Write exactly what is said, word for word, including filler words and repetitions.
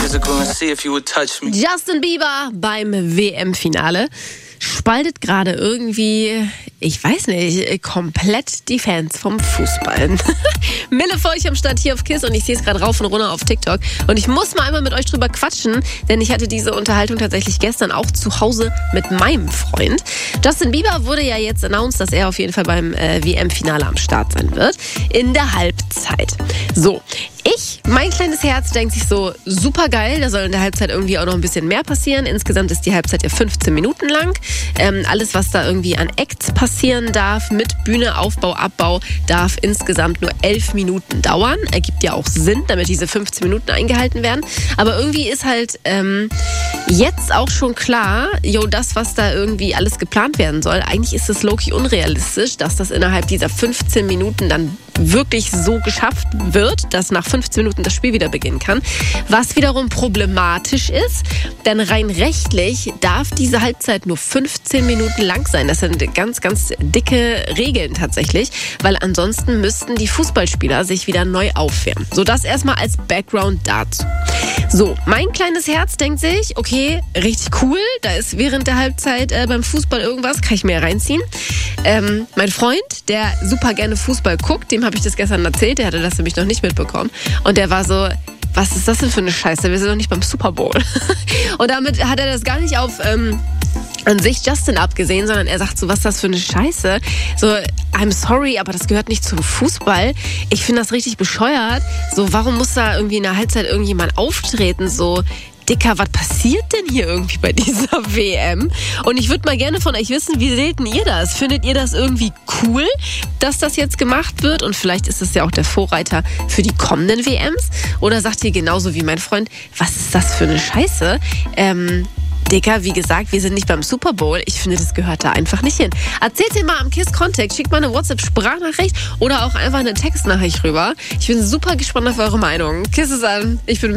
physical and see if you would touch me. Justin Bieber beim W M-Finale spaltet gerade irgendwie, ich weiß nicht, komplett die Fans vom Fußball. Mille Feuch am Start hier auf KISS und ich sehe es gerade rauf und runter auf TikTok. Und ich muss mal einmal mit euch drüber quatschen, denn ich hatte diese Unterhaltung tatsächlich gestern auch zu Hause mit meinem Freund. Justin Bieber wurde ja jetzt announced, dass er auf jeden Fall beim äh, W M-Finale am Start sein wird. In der Halbzeit. So, ich, mein kleines Herz denkt sich so, super geil, da soll in der Halbzeit irgendwie auch noch ein bisschen mehr passieren. Insgesamt ist die Halbzeit ja fünfzehn Minuten lang. Ähm, alles, was da irgendwie an Acts passieren darf, mit Bühne, Aufbau, Abbau, darf insgesamt nur elf Minuten dauern. Ergibt ja auch Sinn, damit diese fünfzehn Minuten eingehalten werden. Aber irgendwie ist halt ähm, jetzt auch schon klar, jo, das, was da irgendwie alles geplant werden soll, eigentlich ist es low-key unrealistisch, dass das innerhalb dieser fünfzehn Minuten dann wirklich so geschafft wird, dass nach fünfzehn Minuten das Spiel wieder beginnen kann. Was wiederum problematisch ist, denn rein rechtlich darf diese Halbzeit nur fünfzehn Minuten lang sein. Das sind ganz, ganz dicke Regeln tatsächlich, weil ansonsten müssten die Fußballspieler sich wieder neu aufwärmen. So, das erstmal als Background dazu. So, mein kleines Herz denkt sich, okay, richtig cool, da ist während der Halbzeit äh, beim Fußball irgendwas, kann ich mir reinziehen. Ähm, mein Freund, der super gerne Fußball guckt, dem habe ich das gestern erzählt, der hatte das nämlich noch nicht mitbekommen. Und der war so, was ist das denn für eine Scheiße? Wir sind doch nicht beim Super Bowl. Und damit hat er das gar nicht auf ähm, an sich Justin abgesehen, sondern er sagt so, was ist das für eine Scheiße? So, I'm sorry, aber das gehört nicht zum Fußball. Ich finde das richtig bescheuert. So, warum muss da irgendwie in der Halbzeit irgendjemand auftreten? So, Dicker, was passiert denn hier irgendwie bei dieser W M? Und ich würde mal gerne von euch wissen, wie seht denn ihr das? Findet ihr das irgendwie cool, dass das jetzt gemacht wird? Und vielleicht ist es ja auch der Vorreiter für die kommenden W Ms? Oder sagt ihr genauso wie mein Freund, was ist das für eine Scheiße? Ähm... Dicker, wie gesagt, wir sind nicht beim Super Bowl. Ich finde, das gehört da einfach nicht hin. Erzählt ihr mal am KISS-Kontext, schickt mal eine WhatsApp-Sprachnachricht oder auch einfach eine Textnachricht rüber. Ich bin super gespannt auf eure Meinung. KISS es an. Ich bin